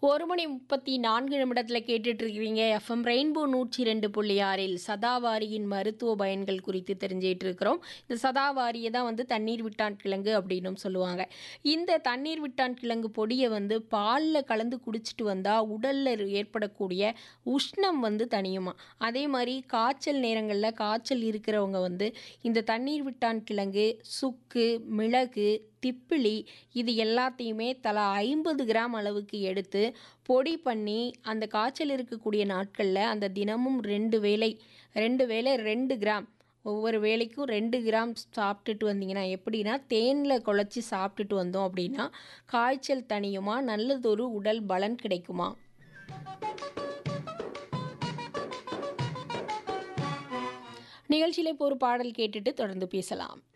1 மணி 34 நிமிடத்துல கேட்டுட்டு இருக்கிறீங்க. FM rainbow 102.6 சதாவாரியின் மருத்துவ பயன்கள் குறித்து தெரிஞ்சிட்டு இருக்கிறோம். இந்த சதாவாரியை தான் தண்ணீர் விட்டான் கிழங்கு அப்படின்னும் சொல்லுவாங்க. இந்த தண்ணீர் விட்டான் கிழங்கு பொடியை பாலில் கலந்து குடிச்சிட்டு வந்தால் உடலில் ஏற்படக்கூடிய உஷ்ணம் தணியுமா. அதே மாதிரி காய்ச்சல் நேரங்களில் காய்ச்சல் இருக்கிறவங்க இந்த தண்ணீர் விட்டான் கிழங்கு, சுக்கு, மிளகு, திப்பிலி இது எல்லாத்தையுமே தலா 50 கிராம் அளவுக்கு எடுத்து பொடி பண்ணி அந்த காய்ச்சல் இருக்கக்கூடிய நாட்களில் அந்த தினமும் 2 கிராம் ஒவ்வொரு வேளைக்கும் 2 கிராம் சாப்பிட்டுட்டு வந்தீங்கன்னா எப்படின்னா தேனில் குழச்சி சாப்பிட்டுட்டு வந்தோம் அப்படின்னா காய்ச்சல் தணியுமா, நல்லதொரு உடல் பலன் கிடைக்குமா. நிகழ்ச்சியில் இப்போ ஒரு பாடல் கேட்டுட்டு தொடர்ந்து பேசலாம்.